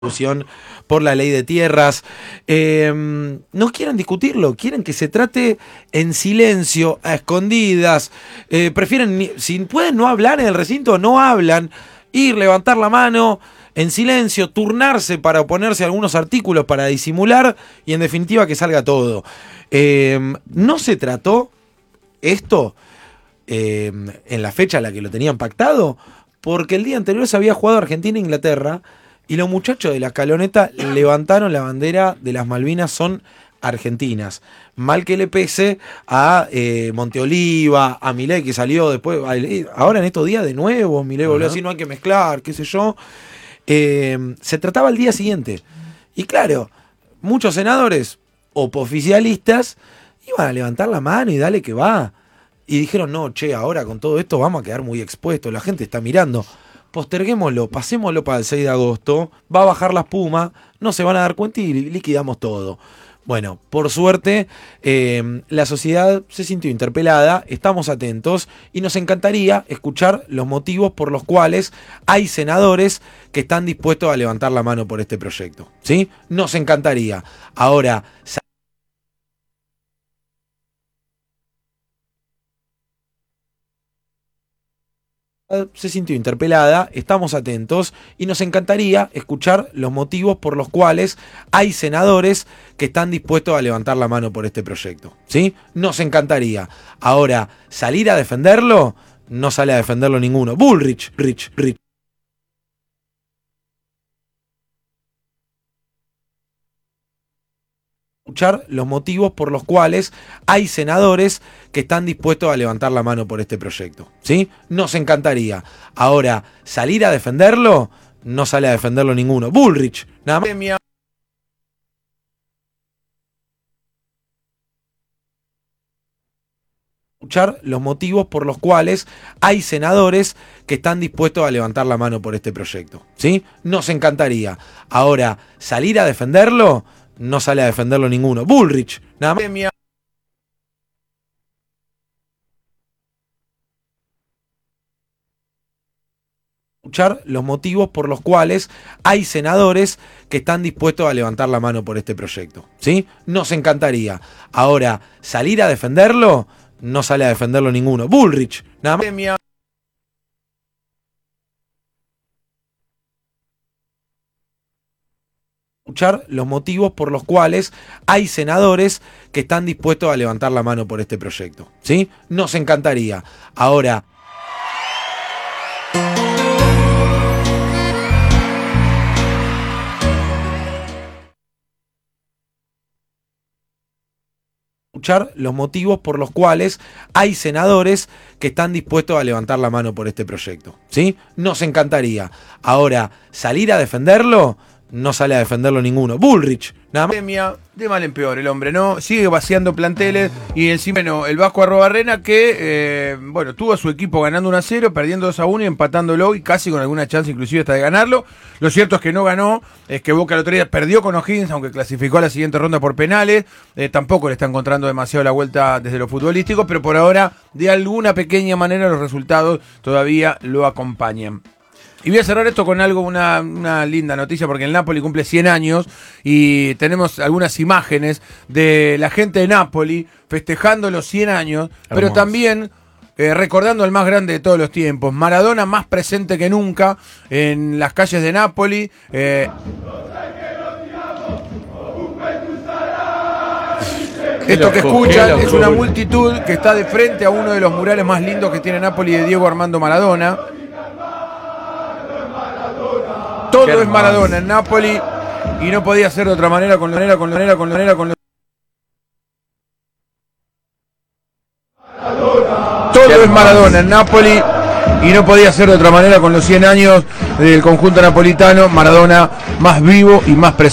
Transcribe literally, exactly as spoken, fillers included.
por la ley de tierras, eh, no quieren discutirlo, quieren que se trate en silencio, a escondidas, eh, prefieren, si pueden no hablar en el recinto, no hablan, ir, levantar la mano en silencio, turnarse para oponerse a algunos artículos para disimular y en definitiva que salga todo. Eh, no se trató esto eh, en la fecha en la que lo tenían pactado, porque el día anterior se había jugado Argentina e Inglaterra. Y los muchachos de la escaloneta levantaron la bandera de las Malvinas, son argentinas. Mal que le pese a eh, Monteoliva, a Milei que salió después, ahora en estos días de nuevo, Milei volvió a decir no hay que mezclar, qué sé yo. Eh, se trataba el día siguiente. Y claro, muchos senadores opoficialistas iban a levantar la mano y dale que va. Y dijeron, no, che, ahora con todo esto vamos a quedar muy expuestos, la gente está mirando. Posterguémoslo, pasémoslo para el seis de agosto, va a bajar la espuma, no se van a dar cuenta y liquidamos todo. Bueno, por suerte, eh, la sociedad se sintió interpelada, estamos atentos y nos encantaría escuchar los motivos por los cuales hay senadores que están dispuestos a levantar la mano por este proyecto, ¿sí? Nos encantaría. Ahora, se sintió interpelada, estamos atentos y nos encantaría escuchar los motivos por los cuales hay senadores que están dispuestos a levantar la mano por este proyecto, ¿sí? Nos encantaría. Ahora, salir a defenderlo, no sale a defenderlo ninguno. Bullrich, Rich, Rich. Escuchar los motivos por los cuales hay senadores que están dispuestos a levantar la mano por este proyecto, ¿sí? Nos encantaría. Ahora, salir a defenderlo, no sale a defenderlo ninguno. Bullrich, nada más. Escuchar los motivos por los cuales hay senadores que están dispuestos a levantar la mano por este proyecto, ¿sí? Nos encantaría. Ahora, salir a defenderlo, no sale a defenderlo ninguno. Bullrich, nada más. Escuchar los motivos por los cuales hay senadores que están dispuestos a levantar la mano por este proyecto, ¿sí? Nos encantaría. Ahora, salir a defenderlo, no sale a defenderlo ninguno. Bullrich, nada más. Escuchar los motivos por los cuales hay senadores que están dispuestos a levantar la mano por este proyecto, ¿sí? Nos encantaría. Ahora, escuchar los motivos por los cuales hay senadores que están dispuestos a levantar la mano por este proyecto, ¿sí? Nos encantaría. Ahora, salir a defenderlo, no sale a defenderlo ninguno. Bullrich, nada más. De mal en peor el hombre, ¿no? Sigue vaciando planteles y encima, bueno, el Vasco Arrobarrena que, eh, bueno, tuvo a su equipo ganando uno a cero, perdiendo dos a uno y empatándolo y casi con alguna chance inclusive hasta de ganarlo. Lo cierto es que no ganó, es que Boca el otro día perdió con O'Higgins, aunque clasificó a la siguiente ronda por penales. Eh, tampoco le está encontrando demasiado la vuelta desde lo futbolístico, pero por ahora, de alguna pequeña manera, los resultados todavía lo acompañan. Y voy a cerrar esto con algo, una, una linda noticia, porque el Napoli cumple cien años y tenemos algunas imágenes de la gente de Napoli festejando los cien años, hermoso, pero también eh, recordando al más grande de todos los tiempos, Maradona más presente que nunca en las calles de Napoli. Eh, Esto que escuchan es una multitud que está de frente a uno de los murales más lindos que tiene Napoli de Diego Armando Maradona. Todo es Maradona en Napoli y no podía ser de otra manera con Lonera, con Lonera, con Lonera, con Lonera. Todo es Maradona en Napoli y no podía ser de otra manera con los cien años del conjunto napolitano. Maradona más vivo y más presente.